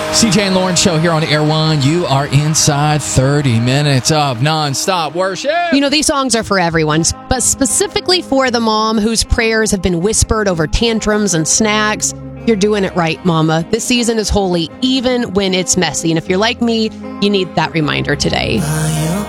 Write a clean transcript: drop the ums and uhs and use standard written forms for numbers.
CJ and Lauren show here on Air One. You are inside 30 minutes of nonstop worship. You know, these songs are for everyone, but specifically for the mom whose prayers have been whispered over tantrums and snacks. You're doing it right, Mama. This season is holy, even when it's messy. And if you're like me, you need that reminder today.